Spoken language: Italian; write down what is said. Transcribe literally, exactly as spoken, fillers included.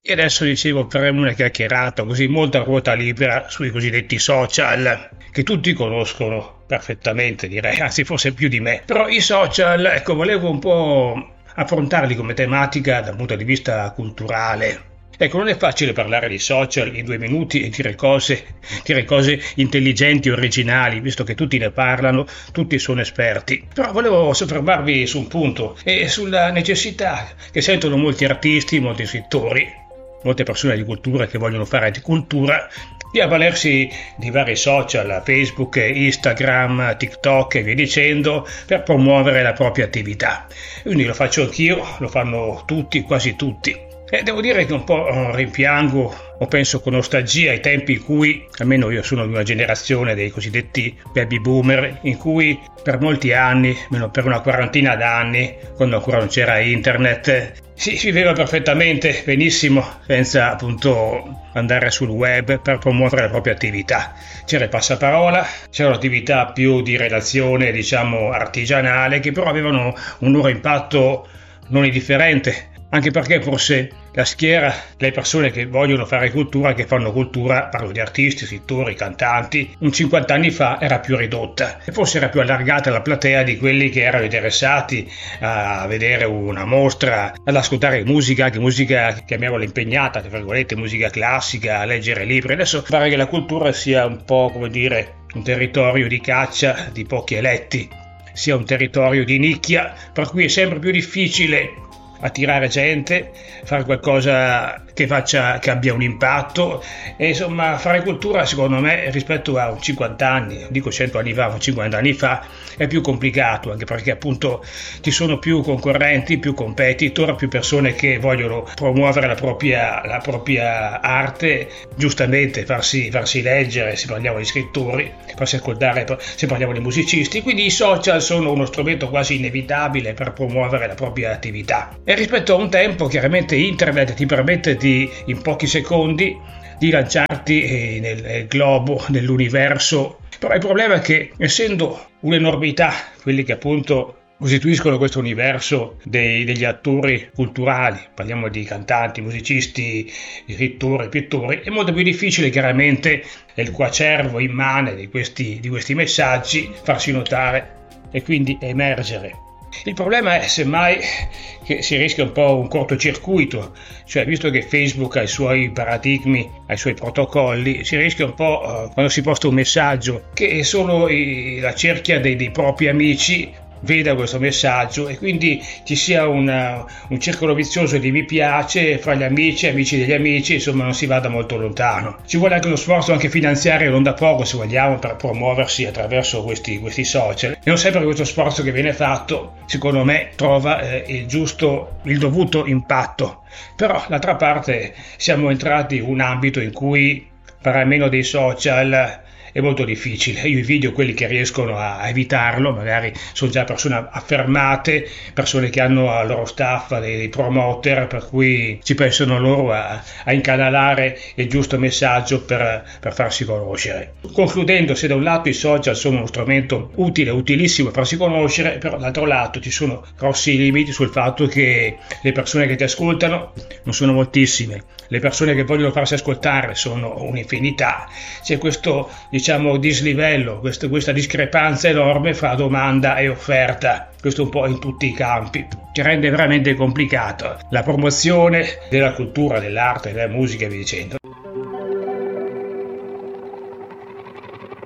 E adesso dicevo, faremo una chiacchierata così molta ruota libera sui cosiddetti social, che tutti conoscono perfettamente, direi, anzi forse più di me. Però i social, ecco, volevo un po' affrontarli come tematica dal punto di vista culturale. Ecco, non è facile parlare di social in due minuti e dire cose, dire cose intelligenti e originali, visto che tutti ne parlano, tutti sono esperti. Però volevo soffermarvi su un punto e sulla necessità che sentono molti artisti, molti scrittori, molte persone di cultura che vogliono fare di cultura, di avvalersi di vari social, Facebook, Instagram, TikTok e via dicendo, per promuovere la propria attività. Quindi lo faccio anch'io, lo fanno tutti, quasi tutti. E devo dire che un po' rimpiango o penso con nostalgia ai tempi in cui, almeno io sono di una generazione dei cosiddetti baby boomer, in cui per molti anni, almeno per una quarantina d'anni, quando ancora non c'era internet, si viveva perfettamente benissimo senza appunto andare sul web per promuovere la propria attività. C'era il passaparola, c'era un'attività più di relazione, diciamo, artigianale, che però avevano un loro impatto non indifferente. Anche perché forse la schiera delle persone che vogliono fare cultura, che fanno cultura, parlo di artisti, scrittori, cantanti, un cinquanta anni fa era più ridotta e forse era più allargata la platea di quelli che erano interessati a vedere una mostra, ad ascoltare musica, anche musica chiamiamola impegnata, tra virgolette, musica classica, a leggere libri. Adesso pare che la cultura sia un po', come dire, un territorio di caccia di pochi eletti, sia un territorio di nicchia, per cui è sempre più difficile attirare gente, fare qualcosa che faccia, che abbia un impatto e insomma fare cultura secondo me rispetto a cinquanta anni, non dico cento anni fa, ma cinquanta anni fa è più complicato, anche perché appunto ci sono più concorrenti, più competitor, più persone che vogliono promuovere la propria, la propria arte, giustamente farsi, farsi leggere se parliamo di scrittori, farsi ascoltare se parliamo di musicisti, quindi i social sono uno strumento quasi inevitabile per promuovere la propria attività. E rispetto a un tempo, chiaramente internet ti permette di, in pochi secondi, di lanciarti nel globo, nell'universo. Però il problema è che, essendo un'enormità, quelli che appunto costituiscono questo universo dei, degli attori culturali, parliamo di cantanti, musicisti, scrittori, pittori, è molto più difficile chiaramente nel coacervo immane di questi, di questi messaggi farsi notare e quindi emergere. Il problema è semmai che si rischia un po' un cortocircuito, cioè visto che Facebook ha i suoi paradigmi, ha i suoi protocolli, si rischia un po' uh, quando si posta un messaggio che solo i, la cerchia dei, dei propri amici veda questo messaggio e quindi ci sia una, un circolo vizioso di mi piace fra gli amici, amici degli amici, insomma non si vada molto lontano. Ci vuole anche uno sforzo anche finanziario non da poco, se vogliamo, per promuoversi attraverso questi, questi social e non sempre questo sforzo che viene fatto secondo me trova eh, il giusto, il dovuto impatto. Però d'altra parte siamo entrati in un ambito in cui fare a meno dei social è molto difficile. Io i video, quelli che riescono a evitarlo, magari sono già persone affermate, persone che hanno al loro staff dei, dei promoter, per cui ci pensano loro a, a incanalare il giusto messaggio per, per farsi conoscere. Concludendo, se da un lato i social sono uno strumento utile, utilissimo per farsi conoscere, però dall'altro lato ci sono grossi limiti sul fatto che le persone che ti ascoltano non sono moltissime, le persone che vogliono farsi ascoltare sono un'infinità. C'è questo, diciamo, dislivello, questa, questa discrepanza enorme fra domanda e offerta, questo un po' in tutti i campi, che rende veramente complicato la promozione della cultura, dell'arte, della musica e via dicendo.